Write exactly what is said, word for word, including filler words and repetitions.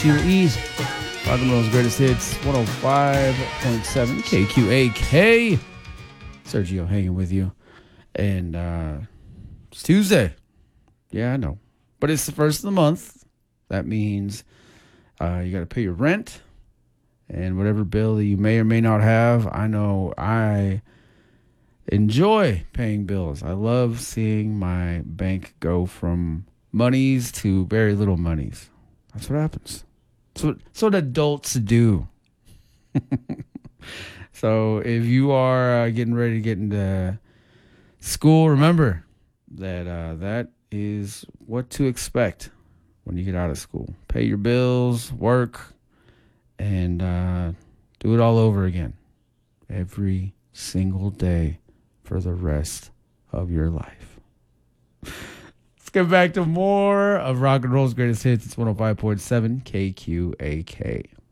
Sheila E. Rock and Roll's Greatest Hits, one oh five point seven K Q A K. Sergio hanging with you. And uh, it's Tuesday. Yeah, I know. But it's the first of the month. That means uh, you got to pay your rent and whatever bill that you may or may not have. I know I enjoy paying bills. I love seeing my bank go from monies to very little monies. That's what happens. That's what, that's what adults do. So if you are uh, getting ready to get into school, remember that uh, that is what to expect when you get out of school. Pay your bills, work, and uh, do it all over again every single day for the rest of your life. Let's get back to more of Rock and Roll's Greatest Hits. It's one oh five point seven K Q A K.